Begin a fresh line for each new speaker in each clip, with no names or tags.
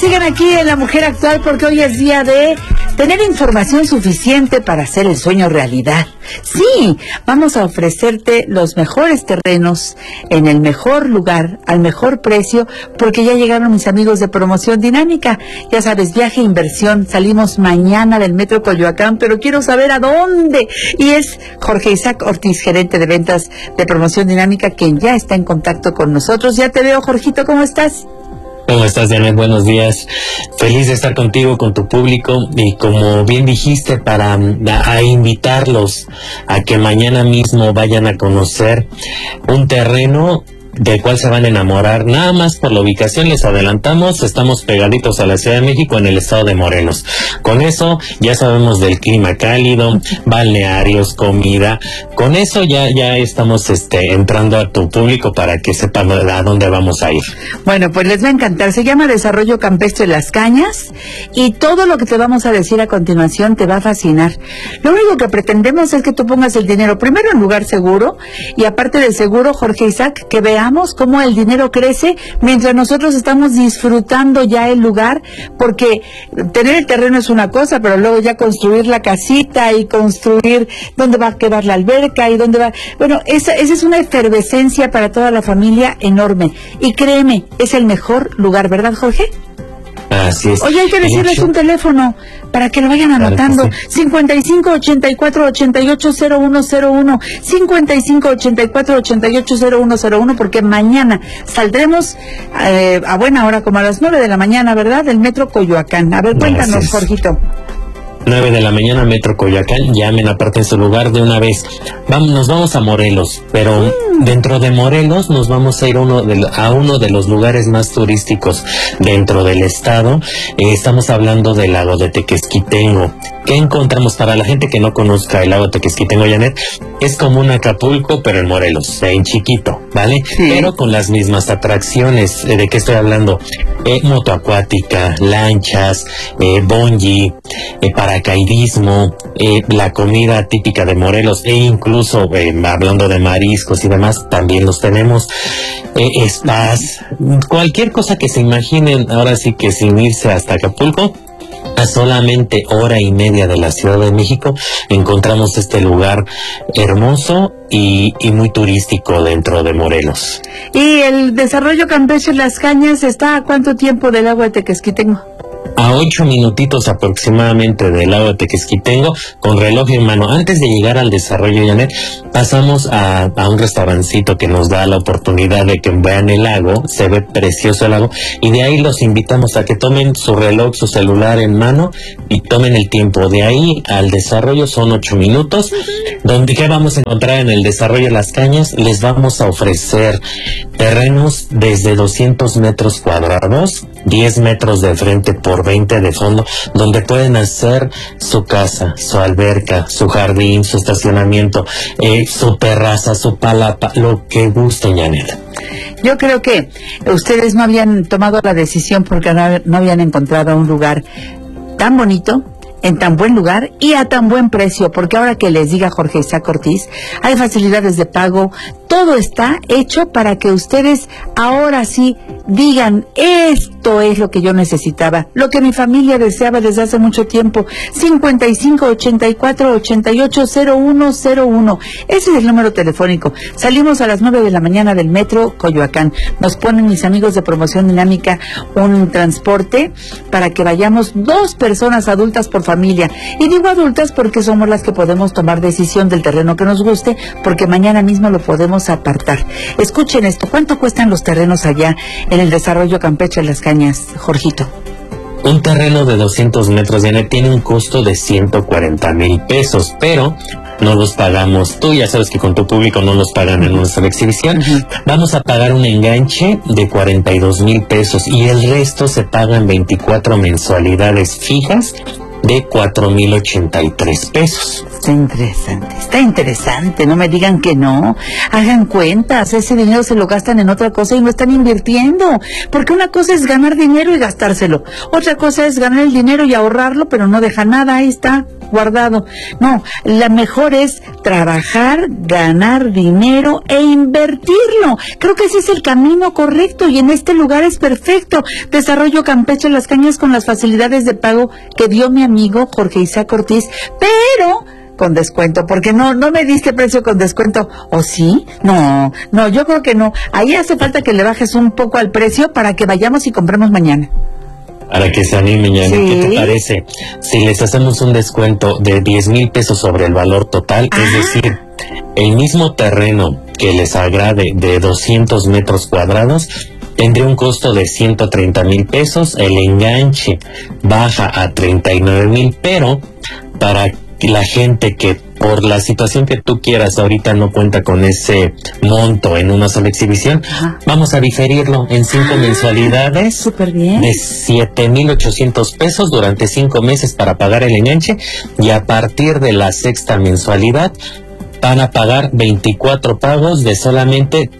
sigan aquí en La Mujer Actual porque hoy es día de tener información suficiente para hacer el sueño realidad. Sí, vamos a ofrecerte los mejores terrenos en el mejor lugar, al mejor precio, porque ya llegaron mis amigos de Promoción Dinámica. Ya sabes, viaje e inversión. Salimos mañana del Metro Coyoacán, pero quiero saber a dónde. Y es Jorge Isaac Ortiz, gerente de ventas de Promoción Dinámica, quien ya está en contacto con nosotros. Ya te veo, Jorgito, ¿cómo estás?
¿Cómo estás, Janet? Buenos días. Feliz de estar contigo, con tu público, y como bien dijiste, para invitarlos a que mañana mismo vayan a conocer un terreno del cual se van a enamorar. Nada más por la ubicación, les adelantamos, estamos pegaditos a la Ciudad de México, en el estado de Morelos. Con eso ya sabemos del clima cálido, balnearios, comida. Con eso ya estamos entrando a tu público para que sepan a dónde vamos a ir.
Bueno, pues les va a encantar. Se llama Desarrollo Campestre Las Cañas y todo lo que te vamos a decir a continuación te va a fascinar. Lo único que pretendemos es que tú pongas el dinero primero en lugar seguro, y aparte del seguro, Jorge Isaac, que veamos cómo el dinero crece mientras nosotros estamos disfrutando ya el lugar, porque tener el terreno es una cosa, pero luego ya construir la casita y construir dónde va a quedar la alberca y dónde va... Bueno, esa es una efervescencia para toda la familia enorme. Y créeme, es el mejor lugar, ¿verdad, Jorge?
Así es.
Oye, hay que decirles un teléfono para que lo vayan anotando. Claro, sí. 5584-880101, 5584-880101, porque mañana saldremos a buena hora, como a las 9 de la mañana, ¿verdad? Del Metro Coyoacán. A ver, cuéntanos, Jorgito.
9 de la mañana, Metro Coyoacán. Llamen, aparte de su lugar de una vez. Nos vamos a Morelos, pero dentro de Morelos nos vamos a ir a uno de los lugares más turísticos dentro del estado. Estamos hablando del lago de Tequesquitengo. ¿Qué encontramos? Para la gente que no conozca el lago de Tequesquitengo, Janet, es como un Acapulco, pero en Morelos, en chiquito, ¿vale? Sí. Pero con las mismas atracciones. ¿De qué estoy hablando? Moto acuática, lanchas, bungee, paracaidismo, la comida típica de Morelos, e incluso hablando de mariscos y demás, también los tenemos. Spas, cualquier cosa que se imaginen, ahora sí que sin irse hasta Acapulco. A solamente hora y media de la Ciudad de México encontramos este lugar hermoso y muy turístico dentro de Morelos.
¿Y el Desarrollo Campestre Las Cañas está a cuánto tiempo del lago de Tequesquitengo?
A 8 minutitos aproximadamente del lago de Tequesquitengo, con reloj en mano. Antes de llegar al desarrollo, Janet, pasamos a un restaurancito que nos da la oportunidad de que vean el lago. Se ve precioso el lago, y de ahí los invitamos a que tomen su reloj, su celular en mano y tomen el tiempo. De ahí al desarrollo son 8 minutos. ¿Qué vamos a encontrar en el desarrollo Las Cañas? Les vamos a ofrecer terrenos desde 200 metros cuadrados, 10 metros de frente por 20 de fondo, donde pueden hacer su casa, su alberca, su jardín, su estacionamiento, su terraza, su palapa, lo que gusten, Janet.
Yo creo que ustedes no habían tomado la decisión porque no habían encontrado un lugar tan bonito, en tan buen lugar y a tan buen precio, porque ahora que les diga Jorge Isaac Ortiz, hay facilidades de pago, todo está hecho para que ustedes ahora sí digan, esto es lo que yo necesitaba, lo que mi familia deseaba desde hace mucho tiempo. 5584-880101, ese es el número telefónico. Salimos a las 9 de la mañana del Metro Coyoacán. Nos ponen mis amigos de Promoción Dinámica un transporte para que vayamos 2 personas adultas por familia. Y digo adultas porque somos las que podemos tomar decisión del terreno que nos guste, porque mañana mismo lo podemos apartar. Escuchen esto, ¿cuánto cuestan los terrenos allá en el Desarrollo Campestre Las Cañas, Jorgito?
Un terreno de 200 metros, Janet, tiene un costo de 140,000 pesos, pero no los pagamos. Tú ya sabes que con tu público no los pagan en nuestra exhibición. Vamos a pagar un enganche de 42,000 pesos y el resto se pagan 24 mensualidades fijas de 4,083 pesos.
Está interesante, no me digan que no. Hagan cuentas, ese dinero se lo gastan en otra cosa y lo están invirtiendo. Porque una cosa es ganar dinero y gastárselo. Otra cosa es ganar el dinero y ahorrarlo, pero no deja nada, ahí está. guardado. No, la mejor es trabajar, ganar dinero e invertirlo. Creo que ese es el camino correcto y en este lugar es perfecto. Desarrollo Campeche Las Cañas con las facilidades de pago que dio mi amigo Jorge Isaac Ortiz, pero con descuento, porque no me diste precio con descuento, ¿o sí? No, yo creo que no. Ahí hace falta que le bajes un poco al precio para que vayamos y compremos mañana.
Para que se animen, Janet.
Sí.
¿Qué te parece si les hacemos un descuento de 10,000 pesos sobre el valor total? Es decir, el mismo terreno que les agrade de 200 metros cuadrados tendría un costo de 130,000 pesos, el enganche baja a 39,000, pero para la gente que por la situación que tú quieras ahorita no cuenta con ese monto en una sola exhibición, vamos a diferirlo en 5 mensualidades.
Súper bien.
De 7,800 pesos durante 5 meses para pagar el enganche, y a partir de la 6ª mensualidad van a pagar 24 pagos de solamente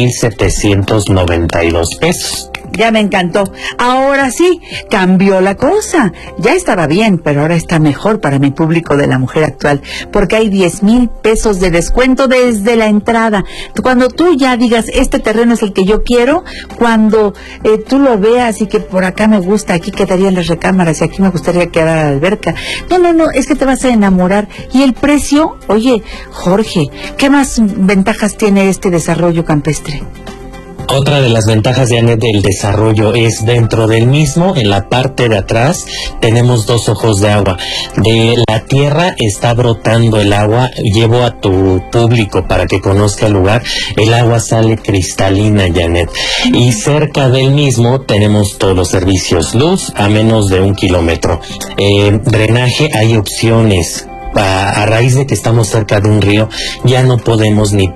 3,792 pesos.
Ya me encantó. Ahora sí, cambió la cosa. Ya estaba bien, pero ahora está mejor para mi público de La Mujer Actual, porque hay 10,000 pesos de descuento desde la entrada. Cuando tú ya digas, este terreno es el que yo quiero, cuando tú lo veas y que por acá me gusta, aquí quedarían las recámaras y aquí me gustaría quedar la alberca. No, es que te vas a enamorar. Y el precio, oye, Jorge, ¿qué más ventajas tiene este desarrollo campestre?
Otra de las ventajas, Janet, del desarrollo es dentro del mismo, en la parte de atrás, tenemos 2 ojos de agua. De la tierra está brotando el agua. Llevo a tu público para que conozca el lugar. El agua sale cristalina, Janet. Y cerca del mismo tenemos todos los servicios. Luz a menos de 1 kilómetro. Drenaje, hay opciones. A raíz de que estamos cerca de un río, ya no podemos ni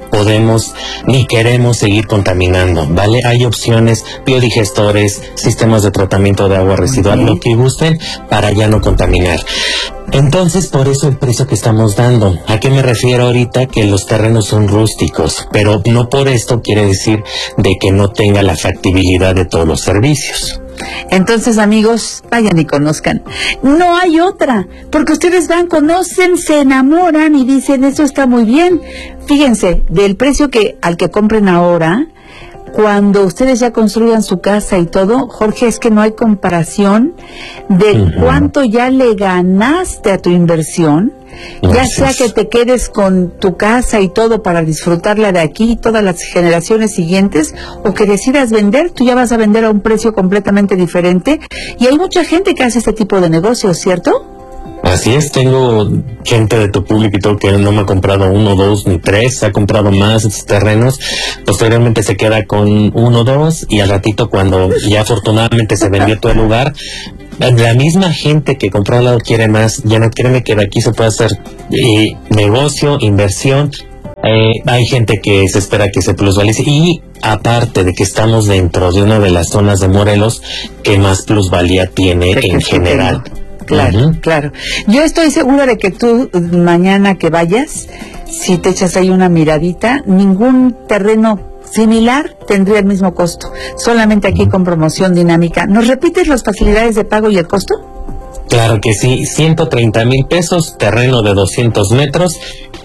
queremos seguir contaminando, ¿vale? Hay opciones, biodigestores, sistemas de tratamiento de agua residual, lo que gusten para ya no contaminar. Entonces, por eso el precio que estamos dando. ¿A qué me refiero ahorita? Que los terrenos son rústicos, pero no por esto quiere decir de que no tenga la factibilidad de todos los servicios.
Entonces, amigos, vayan y conozcan. No hay otra, porque ustedes van, conocen, se enamoran y dicen, eso está muy bien. Fíjense, del precio al que compren ahora, cuando ustedes ya construyan su casa y todo, Jorge, es que no hay comparación de cuánto ya le ganaste a tu inversión. Ya sea que te quedes con tu casa y todo para disfrutarla de aquí y todas las generaciones siguientes, o que decidas vender, tú ya vas a vender a un precio completamente diferente. Y hay mucha gente que hace este tipo de negocios, ¿cierto?
Así es, tengo gente de tu público y todo que no me ha comprado 1, 2 ni 3, ha comprado más terrenos, posteriormente se queda con 1, 2 y al ratito, cuando ya afortunadamente se vendió todo el lugar, la misma gente que compró al lado quiere más. Ya no, créeme que de aquí se puede hacer negocio, inversión. Hay gente que se espera que se plusvalice, y aparte de que estamos dentro de una de las zonas de Morelos que más plusvalía tiene en general.
Claro. Yo estoy segura de que tú mañana que vayas, si te echas ahí una miradita, ningún terreno similar tendría el mismo costo. Solamente aquí con promoción dinámica. ¿Nos repites las facilidades de pago y el costo?
Claro que sí, 130,000 pesos, terreno de 200 metros,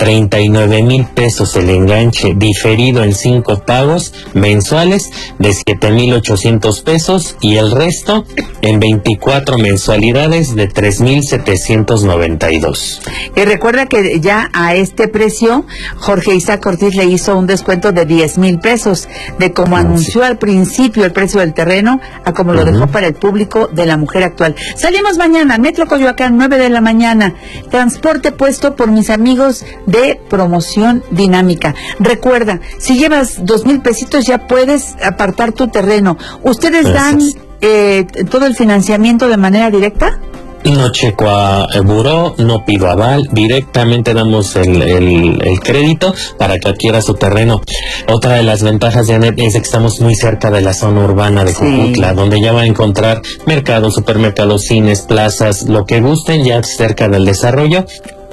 39,000 pesos el enganche, diferido en 5 pagos mensuales de 7,800 pesos, y el resto en 24 mensualidades de 3,792.
Y recuerda que ya a este precio Jorge Isaac Ortiz le hizo un descuento de 10,000 pesos, de como anunció al principio el precio del terreno a como lo dejó para el público de La Mujer Actual. Salimos mañana, Metro Coyoacán, 9 de la mañana. Transporte puesto por mis amigos de Promoción Dinámica. Recuerda, si llevas 2,000 pesitos ya puedes apartar tu terreno. ¿Ustedes dan todo el financiamiento de manera directa?
No checo a buró, no pido aval, directamente damos el crédito para que adquiera su terreno. Otra de las ventajas, Janet, es que estamos muy cerca de la zona urbana de Jojutla, donde ya va a encontrar mercados, supermercados, cines, plazas, lo que gusten, ya cerca del desarrollo.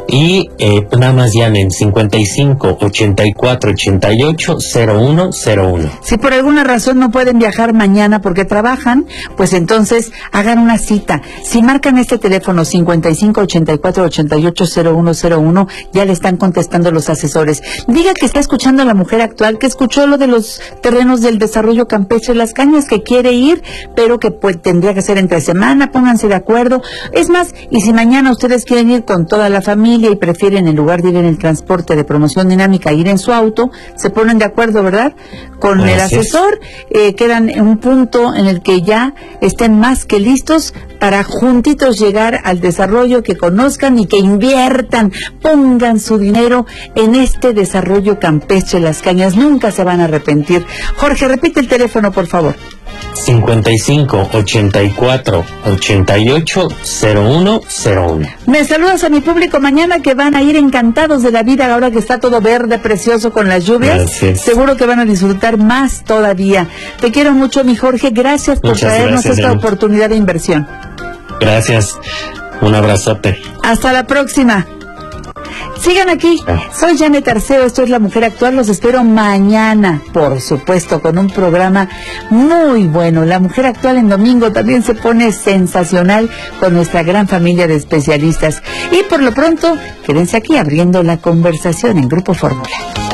Y nada más llamen 55 84 88 0101.
Si por alguna razón no pueden viajar mañana porque trabajan, pues entonces hagan una cita. Si marcan este teléfono 55 84 88 0101, ya le están contestando los asesores. Diga que está escuchando a La Mujer Actual, que escuchó lo de los terrenos del desarrollo campestre Las Cañas, que quiere ir, pero que pues tendría que ser entre semana. Pónganse de acuerdo. Es más, y si mañana ustedes quieren ir con toda la familia y prefieren, en lugar de ir en el transporte de promoción dinámica, ir en su auto, se ponen de acuerdo, ¿verdad?, con el asesor, quedan en un punto en el que ya estén más que listos para juntitos llegar al desarrollo, que conozcan y que inviertan, pongan su dinero en este desarrollo campestre Las Cañas. Nunca se van a arrepentir. Jorge, repite el teléfono, por favor.
55 84 88 0101.
Me saludas a mi público mañana, que van a ir encantados de la vida ahora que está todo verde, precioso con las lluvias.
Gracias.
Seguro que van a disfrutar más todavía. Te quiero mucho, mi Jorge. Gracias por traernos esta oportunidad de inversión.
Gracias. Un abrazote.
Hasta la próxima. Sigan aquí. Soy Janet Arceo, esto es La Mujer Actual. Los espero mañana, por supuesto, con un programa muy bueno. La Mujer Actual en domingo también se pone sensacional con nuestra gran familia de especialistas. Y por lo pronto, quédense aquí abriendo la conversación en Grupo Fórmula.